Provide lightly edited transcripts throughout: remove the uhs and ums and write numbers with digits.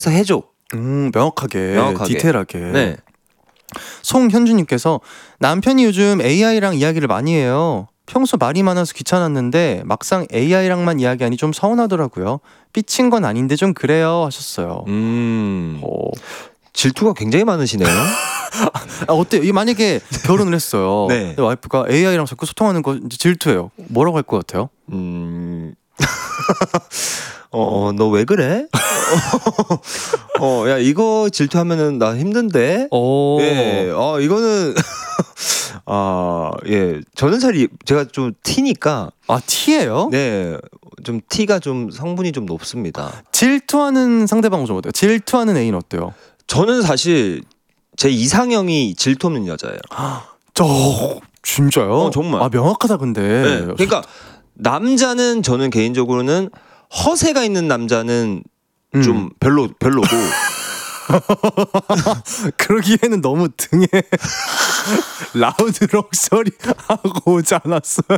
해줘. 명확하게, 디테일하게. 네. 송현주님께서 남편이 요즘 AI랑 이야기를 많이 해요. 평소 말이 많아서 귀찮았는데 막상 AI랑만 이야기하니 좀 서운하더라고요. 삐친 건 아닌데 좀 그래요 하셨어요. 질투가 굉장히 많으시네요. 어때요? 만약에 결혼을 했어요. 네. 내 와이프가 AI랑 자꾸 소통하는 거 이제 질투해요. 뭐라고 할 것 같아요? 너 왜 그래? 야 이거 질투하면은 나 힘든데. 예, 이거는 예, 저는 제가 좀 T니까. T예요? 네, 좀 T가 좀 성분이 좀 높습니다. 질투하는 상대방은 좀 어때요? 질투하는 애인 어때요? 저는 사실 제 이상형이 질투 없는 여자예요. 진짜요? 정말. 명확하다 근데. 네, 그러니까 남자는 저는 개인적으로는 허세가 있는 남자는 좀 별로고. 그러기에는 너무 등에 라우드 럭셔리 하고 오지 않았어요?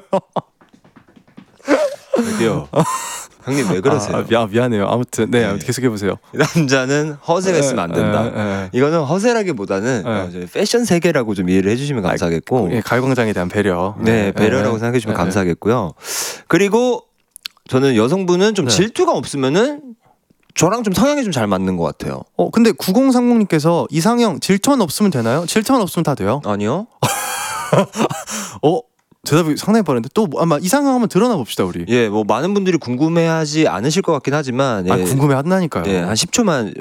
저기요. 형님 왜 그러세요? 미안해요. 아무튼 아무튼 계속해보세요. 남자는 허세가 있으면 안 된다. 이거는 허세라기보다는 패션 세계라고 좀 이해를 해주시면 감사하겠고. 가요광장에 대한 배려. 네, 배려라고 생각해주시면 감사하겠고요. 그리고 저는 여성분은 좀 질투가 없으면은 저랑 좀 성향이 좀 잘 맞는 것 같아요. 근데 9030님께서 이상형 질투만 없으면 되나요? 질투만 없으면 다 돼요? 아니요. 대답이 상당히 빠른데 또 아마 이상형 한번 드러나 봅시다 우리. 예, 뭐 많은 분들이 궁금해하지 않으실 것 같긴 하지만 궁금해한다니까요. 한 10초만